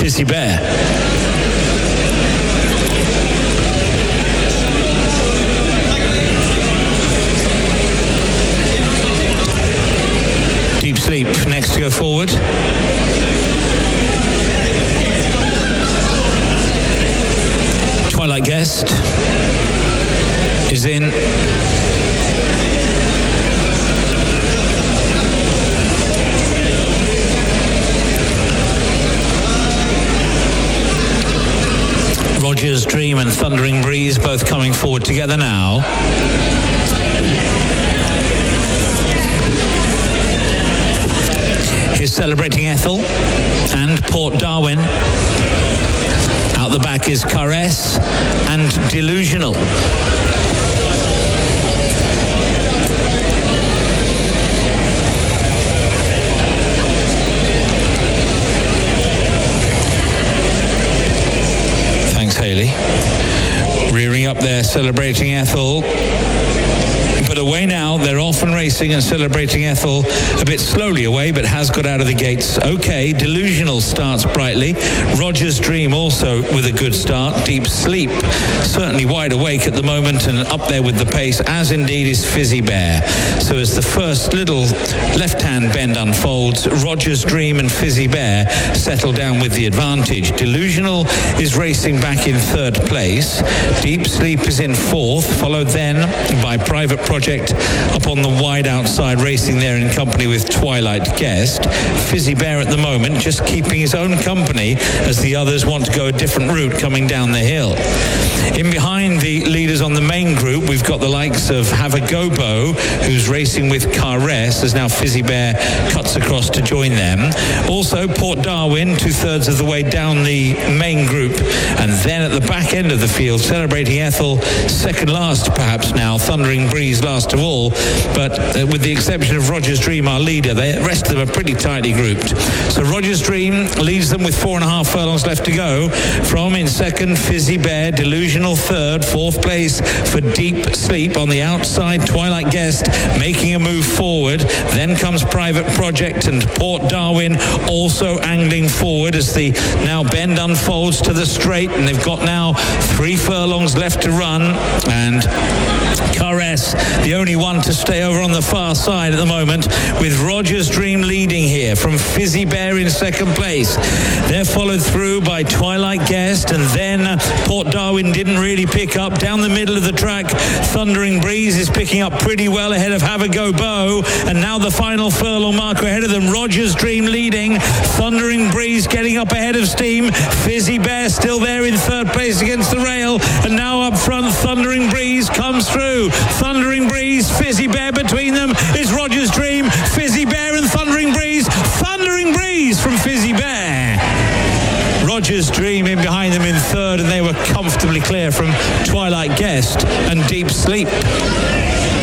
Fizzy Bear. Deep Sleep next to go forward. Twilight Guest is in. Roger's Dream and Thundering Breeze both coming forward together now. Here's Celebrating Ethel and Port Darwin. Out the back is Caress and Delusional. Haley. Rearing up there, Celebrating Ethel. But away now, they're off and racing, and Celebrating Ethel a bit slowly away, but has got out of the gates. Okay, Delusional starts brightly. Roger's Dream also with a good start. Deep Sleep certainly wide awake at the moment and up there with the pace, as indeed is Fizzy Bear. So as the first little left-hand bend unfolds, Roger's Dream and Fizzy Bear settle down with the advantage. Delusional is racing back in third place. Deep Sleep is in fourth, followed then by Private Project up on the wide outside, racing there in company with Twilight Guest. Fizzy Bear at the moment just keeping his own company as the others want to go a different route coming down the hill. In behind the leaders on the main group, we've got the likes of Have a Go Bo, who's racing with Caress, as now Fizzy Bear cuts across to join them. Also Port Darwin, 2/3 of the way down the main group. And then at the back end of the field, Celebrating Ethel, second last perhaps now, Thundering Breeze last of all, but with the exception of Roger's Dream, our leader, the rest of them are pretty tightly grouped. So Roger's Dream leads them with 4.5 furlongs left to go. From in second, Fizzy Bear, Delusional third, fourth place for Deep Sleep on the outside. Twilight Guest making a move forward. Then comes Private Project and Port Darwin also angling forward as the now bend unfolds to the straight, and they've got now 3 furlongs left to run, and Caress, the only one to stay over on the far side at the moment, with Roger's Dream leading here from Fizzy Bear in second place. They're followed through by Twilight Guest, and then Port Darwin didn't really pick up. Down the middle of the track, Thundering Breeze is picking up pretty well ahead of Have a Go Bo, and now the final furlong marker ahead of them. Roger's Dream leading, Thundering Breeze getting up ahead of steam, Fizzy Bear still there in third place against the rail, and now up front Thundering Breeze comes through. Thundering Breeze, Fizzy Bear between them is Roger's Dream, Fizzy Bear and Thundering Breeze. Thundering Breeze from Fizzy Bear. Roger's Dream in behind them in third, and they were comfortably clear from Twilight Guest and Deep Sleep.